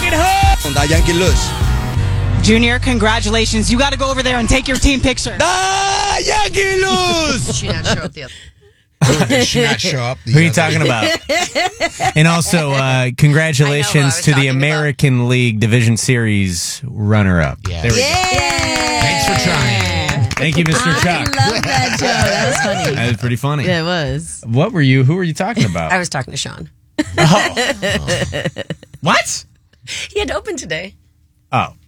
it home! Da Yankee lose. Junior, congratulations. You got to go over there and take your team picture. Da Yankee lose! She not show up the other. Did she not show up? Who are you talking about? And also, congratulations to the talking American League Division Series runner-up. Yes. There we go. Thanks for trying. Thank you, Mr. I Chuck. love that, Joe. That was funny. That was pretty funny. Yeah, it was. Who were you talking about? I was talking to Sean. What? He had to open today. Oh.